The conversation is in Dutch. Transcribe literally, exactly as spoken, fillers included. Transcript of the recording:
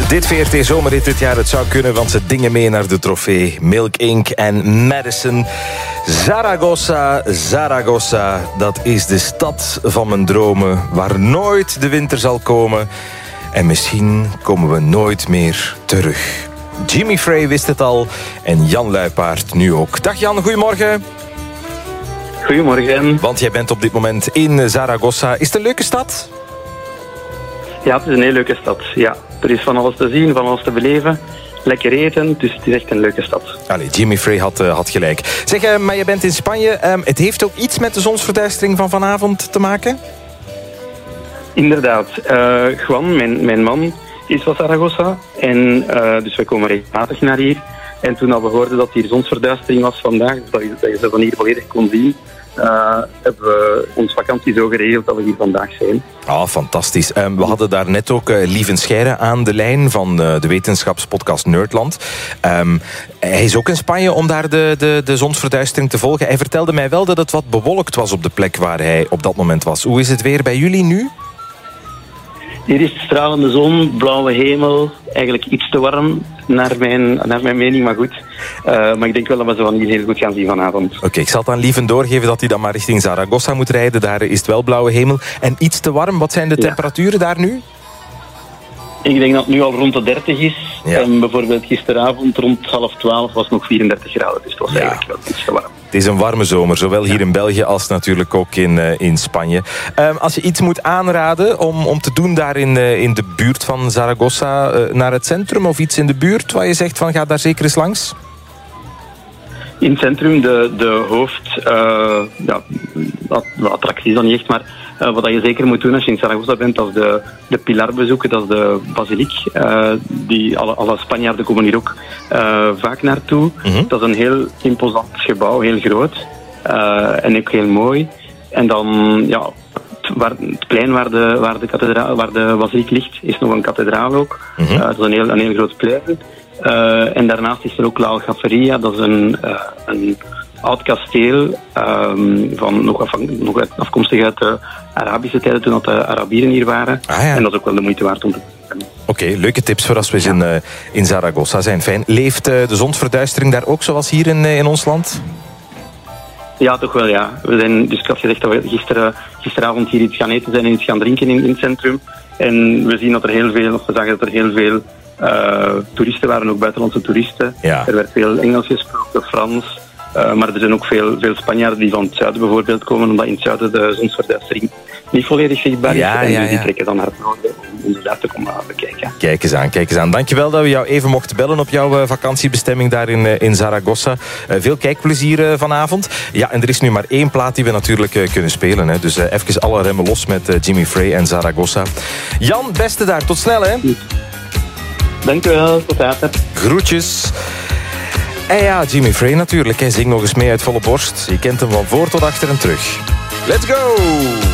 Dit V R T Zomerrit dit jaar, het zou kunnen, want ze dingen mee naar de trofee. Milk Inc en Madison. Zaragoza, Zaragoza, dat is de stad van mijn dromen, waar nooit de winter zal komen. En misschien komen we nooit meer terug. Jimmy Frey wist het al en Jan Luipaard nu ook. Dag Jan, goedemorgen. Goedemorgen. Want jij bent op dit moment in Zaragoza. Is het een leuke stad? Ja, het is een heel leuke stad. Ja, er is van alles te zien, van alles te beleven. Lekker eten, dus het is echt een leuke stad. Allee, Jimmy Frey had, uh, had gelijk. Zeg, uh, maar je bent in Spanje. Um, het heeft ook iets met de zonsverduistering van vanavond te maken? Inderdaad. Uh, Juan, mijn, mijn man, is van Zaragoza. En uh, dus wij komen regelmatig naar hier. En toen al we hoorden dat hier zonsverduistering was vandaag, dus dat je, dat je ze van hier volledig kon zien, Uh, hebben we onze vakantie zo geregeld dat we hier vandaag zijn. Ah, fantastisch. Um, we hadden daar net ook uh, Lieven Scheire aan de lijn van uh, de wetenschapspodcast Nerdland. Um, hij is ook in Spanje om daar de, de, de zonsverduistering te volgen. Hij vertelde mij wel dat het wat bewolkt was op de plek waar hij op dat moment was. Hoe is het weer bij jullie nu? Hier is stralende zon, blauwe hemel, eigenlijk iets te warm naar mijn, naar mijn mening, maar goed. Uh, maar ik denk wel dat we ze van hier heel goed gaan zien vanavond. Oké, okay, ik zal het aan Lieven doorgeven dat hij dan maar richting Zaragoza moet rijden. Daar is het wel blauwe hemel. En iets te warm, wat zijn de ja. temperaturen daar nu? Ik denk dat het nu al rond de dertig is. Ja. En bijvoorbeeld gisteravond rond half twaalf was het nog vierendertig graden. Dus het was ja. eigenlijk wel iets te warm. Het is een warme zomer, zowel hier in België als natuurlijk ook in, uh, in Spanje. Um, als je iets moet aanraden om, om te doen daar in, uh, in de buurt van Zaragoza, uh, naar het centrum of iets in de buurt waar je zegt van ga daar zeker eens langs? In het centrum, de, de hoofd, uh, ja, de attractie is dan niet echt, maar uh, wat je zeker moet doen als je in Zaragoza bent, dat is de, de Pilar bezoeken, dat is de basiliek. Uh, die, alle, alle Spanjaarden komen hier ook uh, vaak naartoe. Mm-hmm. Dat is een heel imposant gebouw, heel groot uh, en ook heel mooi. En dan, ja, het, waar, het plein waar de, waar, de kathedraal, waar de basiliek ligt, is nog een kathedraal ook. Mm-hmm. Uh, dat is een heel, een heel groot plein. Uh, en daarnaast is er ook La Aljaferia, dat is een, uh, een oud kasteel, um, van, nog, af, nog afkomstig uit de Arabische tijden, toen dat de Arabieren hier waren. Ah, ja. En dat is ook wel de moeite waard om te doen. Oké, okay, leuke tips voor als we eens ja. in, uh, in Zaragoza zijn. Fijn. Leeft uh, de zonsverduistering daar ook zoals hier in, uh, in ons land? Ja, toch wel, ja. We zijn, dus ik had gezegd dat we gisteren, gisteravond hier iets gaan eten zijn en iets gaan drinken in, in het centrum. En we zien dat er heel veel, of we zagen dat er heel veel Uh, toeristen waren, ook buitenlandse toeristen. Ja. Er werd veel Engels gesproken, Frans. Uh, maar er zijn ook veel, veel Spanjaarden die van het zuiden bijvoorbeeld komen, omdat in het zuiden de zonsverduistering niet volledig zichtbaar is. Ja, en ja, dus die ja. trekken dan naar het noorden om onze daar te komen bekijken. Kijk eens aan, kijk eens aan. Dankjewel dat we jou even mochten bellen op jouw uh, vakantiebestemming daar in, uh, in Zaragoza. Uh, veel kijkplezier uh, vanavond. Ja, en er is nu maar één plaat die we natuurlijk uh, kunnen spelen. Hè. Dus uh, even alle remmen los met uh, Jimmy Frey en Zaragoza. Jan, beste daar. Tot snel, hè. Dank u wel, tot later. Groetjes. En ja, Jimmy Frey natuurlijk. Hij zingt nog eens mee uit volle borst. Je kent hem van voor tot achter en terug. Let's go!